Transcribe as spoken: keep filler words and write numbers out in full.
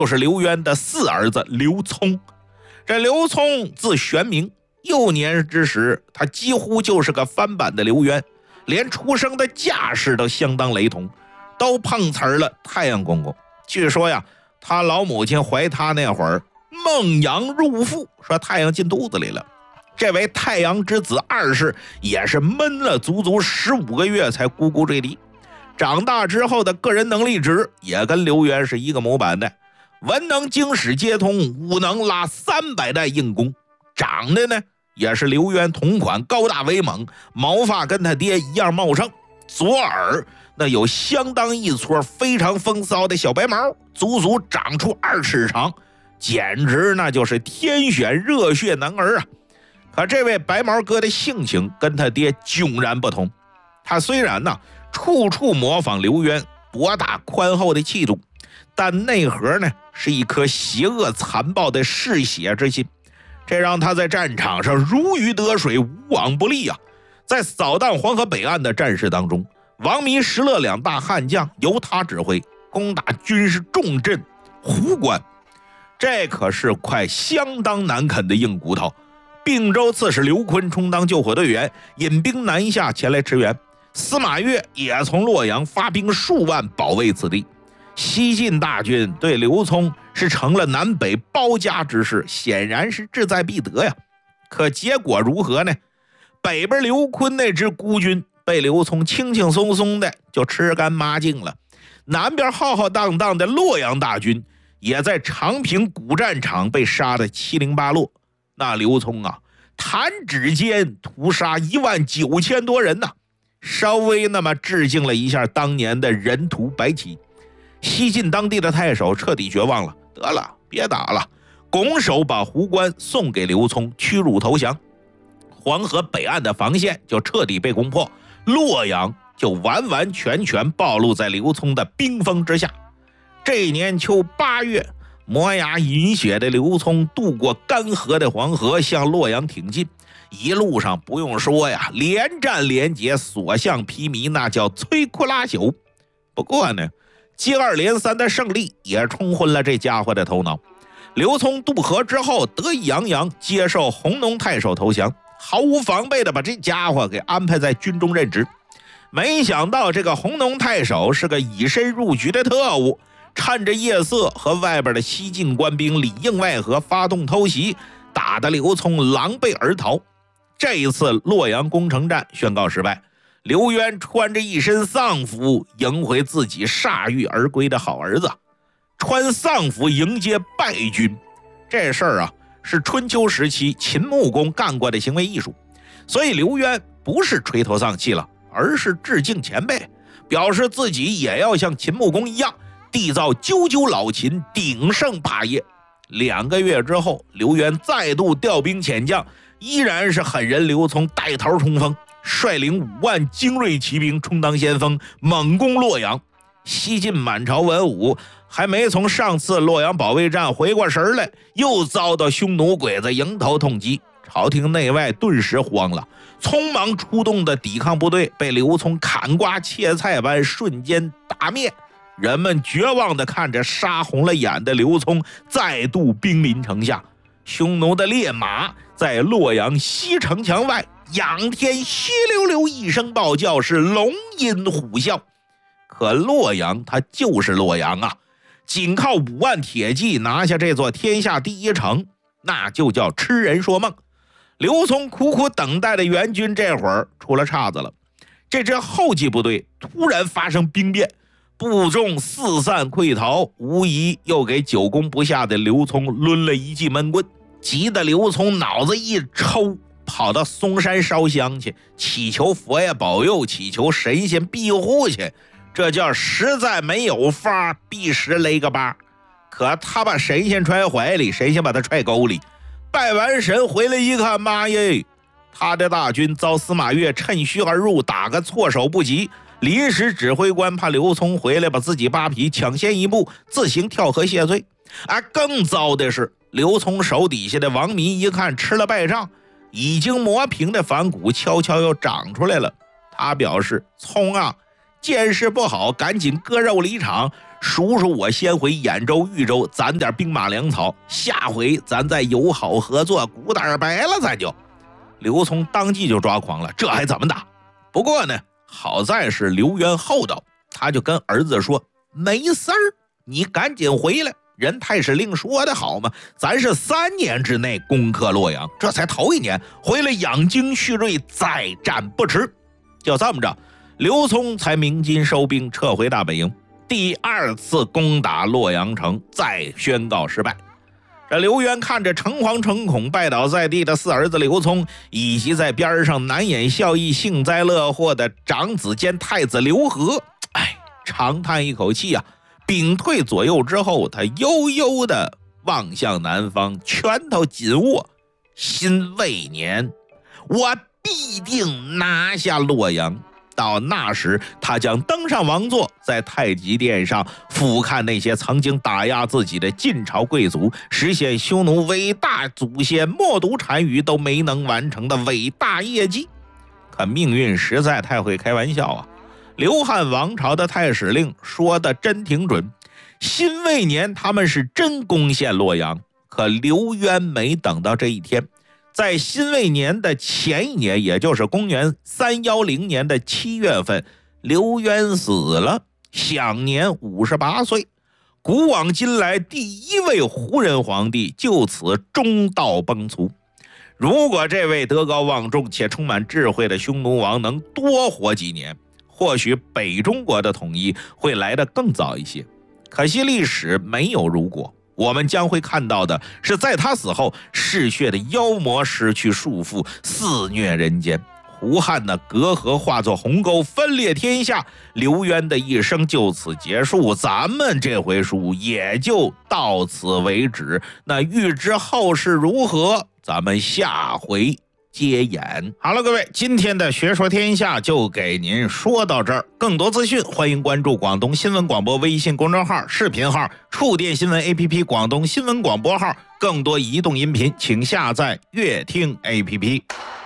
就是刘渊的四儿子刘聪。这刘聪字玄明，幼年之时他几乎就是个翻版的刘渊，连出生的架势都相当雷同，都碰瓷儿了太阳公公。据说呀，他老母亲怀他那会儿梦阳入腹，说太阳进肚子里了。这位太阳之子二世也是闷了足足十五个月才咕咕坠地。长大之后的个人能力值也跟刘渊是一个模板的，文能经史皆通，武能拉三百代硬功，长得呢也是刘渊同款，高大威猛，毛发跟他爹一样茂盛，左耳那有相当一撮非常风骚的小白毛，足足长出二尺长，简直那就是天选热血男儿啊！可这位白毛哥的性情跟他爹迥然不同，他虽然呢处处模仿刘渊博大宽厚的气度，但内核呢是一颗邪恶残暴的嗜血之心，这让他在战场上如鱼得水，无往不利啊！在扫荡黄河北岸的战事当中，王弥、石勒两大悍将由他指挥，攻打军事重镇壶关，这可是块相当难啃的硬骨头。并州刺史刘琨充当救火队员，引兵南下前来驰援。司马越也从洛阳发兵数万保卫此地。西晋大军对刘聪是成了南北包夹之势，显然是志在必得呀。可结果如何呢？北边刘琨那支孤军被刘聪轻轻松松的就吃干抹净了，南边浩浩荡荡的洛阳大军也在长平古战场被杀得七零八落。那刘聪啊，弹指间屠杀一万九千多人呐、啊，稍微那么致敬了一下当年的人屠白起。西晋当地的太守彻底绝望了，得了，别打了，拱手把壶关送给刘聪，屈辱投降。黄河北岸的防线就彻底被攻破，洛阳就完完全全暴露在刘聪的兵锋之下。这一年秋八月，磨牙饮血的刘聪渡过干涸的黄河，向洛阳挺进。一路上不用说呀，连战连捷，所向披靡，那叫摧枯拉朽。不过呢，接二连三的胜利也冲昏了这家伙的头脑。刘聪渡河之后，得意洋洋接受弘农太守投降，毫无防备的把这家伙给安排在军中任职。没想到这个弘农太守是个以身入局的特务，趁着夜色和外边的西晋官兵里应外合，发动偷袭，打得刘聪狼狈而逃。这一次洛阳攻城战宣告失败，刘渊穿着一身丧服迎回自己铩羽而归的好儿子。穿丧服迎接败军，这事儿啊是春秋时期秦穆公干过的行为艺术，所以刘渊不是垂头丧气了，而是致敬前辈，表示自己也要像秦穆公一样缔造赳赳老秦，鼎盛霸业。两个月之后，刘渊再度调兵遣将，依然是狠人刘聪带头冲锋，率领五万精锐骑兵充当先锋，猛攻洛阳。西晋满朝文武还没从上次洛阳保卫战回过神来，又遭到匈奴鬼子迎头痛击，朝廷内外顿时慌了，匆忙出动的抵抗部队被刘聪砍瓜切菜般瞬间打灭。人们绝望地看着杀红了眼的刘聪再度兵临城下，匈奴的烈马在洛阳西城墙外仰天嘘溜溜一声暴叫，是龙吟虎啸。可洛阳它就是洛阳啊，仅靠五万铁骑拿下这座天下第一城，那就叫痴人说梦。刘聪苦苦等待的援军这会儿出了岔子了，这支后继部队突然发生兵变，部众四散溃逃，无疑又给久攻不下的刘聪抡了一记闷棍。急得刘聪脑子一抽，跑到嵩山烧香去，祈求佛爷保佑，祈求神仙庇护去，这叫实在没有法，必时勒个疤。可他把神仙揣怀里，神仙把他揣沟里。拜完神回来一看，妈耶，他的大军遭司马越趁虚而入，打个措手不及。临时指挥官怕刘聪回来把自己扒皮，抢先一步自行跳河谢罪。而更糟的是，刘聪手底下的王弥一看吃了败仗，已经磨平的反骨悄悄又长出来了。他表示，聪啊，见势不好，赶紧割肉离场， 叔叔我先回兖州、豫州攒点兵马粮草，下回咱再友好合作，鼓胆白了咱就。刘聪当即就抓狂了，这还怎么打？不过呢，好在是刘渊厚道，他就跟儿子说，没事儿，你赶紧回来，人太史令说的好嘛，咱是三年之内攻克洛阳，这才头一年，回来养精蓄锐，再战不迟。就这么着，刘聪才鸣金收兵，撤回大本营。第二次攻打洛阳城再宣告失败。这刘渊看着诚惶诚恐拜倒在地的四儿子刘聪，以及在边上难掩笑意幸灾乐祸的长子兼太子刘和，哎，长叹一口气啊，屏退左右之后，他悠悠地望向南方，拳头紧握，辛未年我必定拿下洛阳。到那时，他将登上王座，在太极殿上俯瞰那些曾经打压自己的晋朝贵族，实现匈奴伟大祖先默读单于都没能完成的伟大业绩。可命运实在太会开玩笑啊！刘汉王朝的太史令说的真挺准，辛未年他们是真攻陷洛阳，可刘渊没等到这一天。在辛未年的前一年，也就是公元三一零年的七月份，刘渊死了，享年五十八岁。古往今来第一位胡人皇帝就此中道崩殂。如果这位德高望重且充满智慧的匈奴王能多活几年，或许北中国的统一会来得更早一些。可惜历史没有如果，我们将会看到的是，在他死后，嗜血的妖魔失去束缚，肆虐人间。胡汉的隔阂化作鸿沟，分裂天下。刘渊的一生就此结束，咱们这回书也就到此为止。那欲知后事如何，咱们下回接演。好了，各位，今天的学说天下就给您说到这儿。更多资讯，欢迎关注广东新闻广播微信公众号、视频号、触电新闻 A P P 广东新闻广播号。更多移动音频，请下载乐听 A P P。